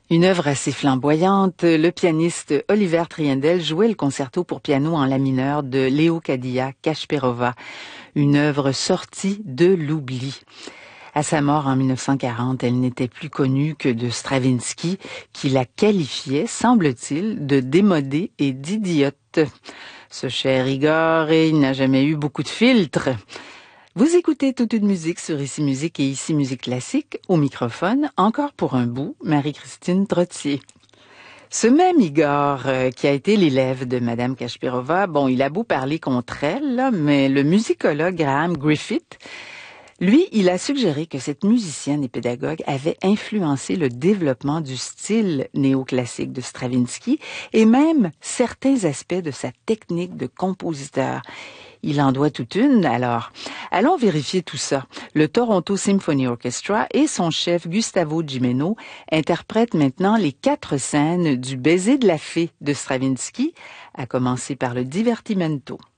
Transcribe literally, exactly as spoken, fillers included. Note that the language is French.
Une œuvre assez flamboyante, le pianiste Oliver Triendel jouait le concerto pour piano en la mineur de Leocadia Kashperova, une œuvre sortie de l'oubli. À sa mort en mille neuf cent quarante, elle n'était plus connue que de Stravinsky, qui la qualifiait, semble-t-il, de démodée et d'idiote. Ce cher Igor, il n'a jamais eu beaucoup de filtres. Vous écoutez Toute une musique sur Ici Musique et Ici Musique Classique, au microphone, encore pour un bout, Marie-Christine Trottier. Ce même Igor, euh, qui a été l'élève de Madame Kashperova, bon, il a beau parler contre elle, là, mais le musicologue Graham Griffith, lui, il a suggéré que cette musicienne et pédagogue avait influencé le développement du style néoclassique de Stravinsky et même certains aspects de sa technique de compositeur. Il en doit toute une, alors. Allons vérifier tout ça. Le Toronto Symphony Orchestra et son chef Gustavo Gimeno interprètent maintenant les quatre scènes du Baiser de la fée de Stravinsky, à commencer par le Divertimento.